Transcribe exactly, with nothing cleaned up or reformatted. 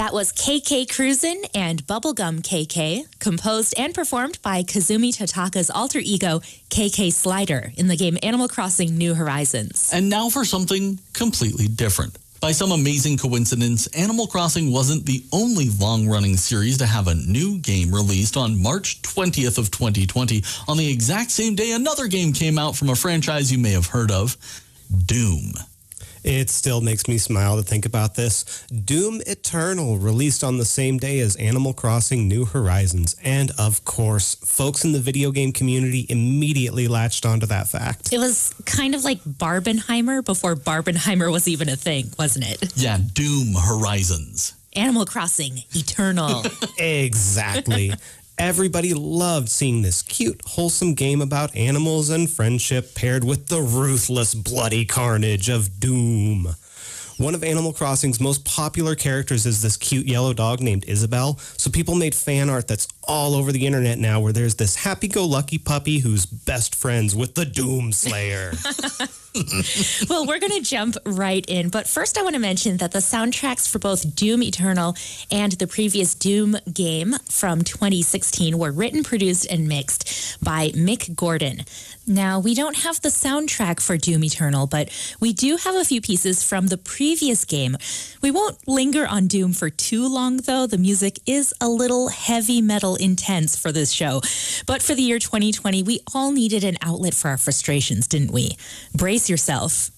That was K K Cruisin' and Bubblegum K K, composed and performed by Kazumi Totaka's alter ego, K K Slider, in the game Animal Crossing New Horizons. And now for something completely different. By some amazing coincidence, Animal Crossing wasn't the only long-running series to have a new game released on March twentieth of twenty twenty, on the exact same day another game came out from a franchise you may have heard of, Doom. It still makes me smile to think about this. Doom Eternal released on the same day as Animal Crossing New Horizons. And of course, folks in the video game community immediately latched onto that fact. It was kind of like Barbenheimer before Barbenheimer was even a thing, wasn't it? Yeah, Doom Horizons. Animal Crossing Eternal. Exactly. Everybody loved seeing this cute, wholesome game about animals and friendship paired with the ruthless, bloody carnage of Doom. One of Animal Crossing's most popular characters is this cute yellow dog named Isabelle, so people made fan art that's all over the internet now where there's this happy-go-lucky puppy who's best friends with the Doom Slayer. Well, we're going to jump right in, but first I want to mention that the soundtracks for both Doom Eternal and the previous Doom game from twenty sixteen were written, produced, and mixed by Mick Gordon. Now, we don't have the soundtrack for Doom Eternal, but we do have a few pieces from the previous game. We won't linger on Doom for too long, though. The music is a little heavy metal intense for this show. But for the year twenty twenty, we all needed an outlet for our frustrations, didn't we? Brace yourself.